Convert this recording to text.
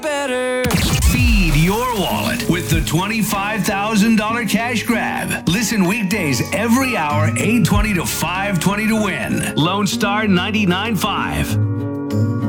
better. Feed your wallet with the $25,000 cash grab. Listen weekdays every hour, 8:20 to 5:20 to win. Lone Star 99.5.